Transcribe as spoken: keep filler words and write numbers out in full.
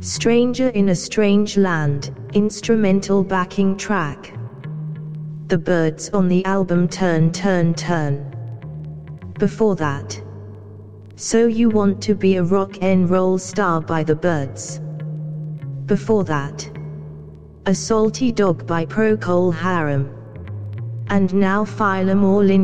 Stranger in a Strange Land, instrumental backing track. The Byrds on the album Turn Turn Turn. Before that, So You Want to Be a Rock and Roll Star by the Byrds. Before that, A Salty Dog by Procol Harum. And now File 'Em All In